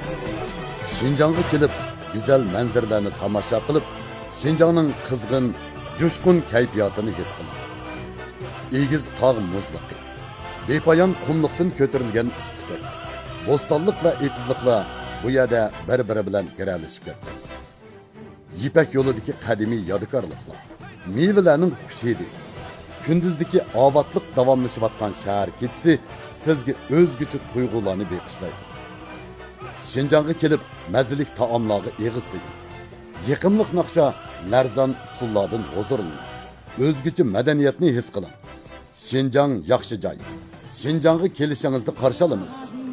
Şinjanğa kelib, güzel manzaralarni tomosha qilib, Şinjanning qizg'in, jo'shqin kayfiyatini his qiling. Egiz tog' muzliqi, bepoyon qumliqdan ko'tarilgan istiqor, bo'stonliq va etizliqlar bu yerda bir-biri bilan giralishib ketgan. Yipak yo'lidagi qadimiy yodikorliklar, mevalarning xushidi, kunduzdagi obodlik davomlashayotgan shahar ketisi sizga o'zgacha tuyg'ularni beqishlaydi. Şinjanğa kelib, mazalik taomlarga eg'iz teging. Yiqimliq naqsha, larzon usullardan huzurlaning. O'zgacha madaniyatni his qiling. Şinjan yaxshi joy. Şinjanğa kelishingizni qarshi olamiz.